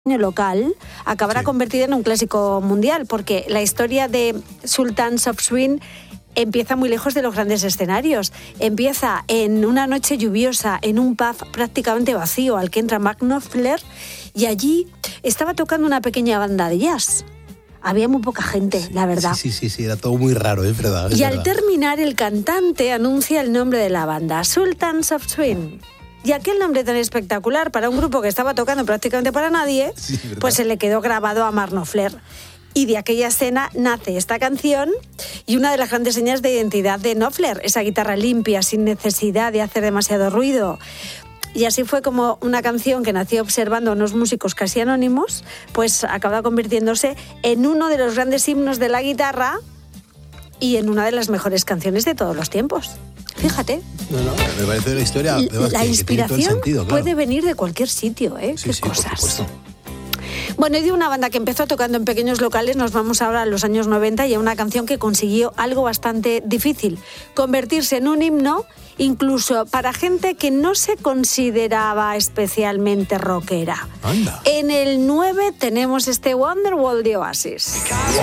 local acabará convertida en un clásico mundial, porque la historia de Sultans of Swing empieza muy lejos de los grandes escenarios. Empieza en una noche lluviosa, en un pub prácticamente vacío al que entra Mark Knopfler, y allí estaba tocando una pequeña banda de jazz. Había muy poca gente, la verdad. Sí, era todo muy raro, es verdad. Y al terminar, el cantante anuncia el nombre de la banda, Sultans of Swing. Y aquel nombre tan espectacular para un grupo que estaba tocando prácticamente para nadie, pues se le quedó grabado a Mark Knopfler. Y de aquella escena nace esta canción y una de las grandes señas de identidad de Knopfler, esa guitarra limpia, sin necesidad de hacer demasiado ruido. Y así fue como una canción que nació observando a unos músicos casi anónimos, pues acaba convirtiéndose en uno de los grandes himnos de la guitarra y en una de las mejores canciones de todos los tiempos. Fíjate. No, me parece una historia... La inspiración tiene todo el sentido, claro. puede venir de cualquier sitio, ¿eh? Sí, Qué cosas. Por supuesto. Bueno, y de una banda que empezó tocando en pequeños locales, nos vamos ahora a los años 90 y a una canción que consiguió algo bastante difícil, convertirse en un himno incluso para gente que no se consideraba especialmente rockera. Anda. En el 9 tenemos este Wonderwall de Oasis.